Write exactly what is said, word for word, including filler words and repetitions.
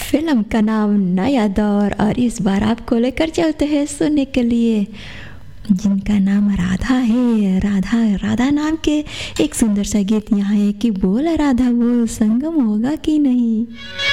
Film का नाम नया दौर और इस बार आपको लेकर चलते हैं सुनने के लिए जिनका नाम राधा है। राधा राधा नाम के एक सुंदर सा गीत यहाँ है कि बोल राधा बोल संगम होगा कि नहीं।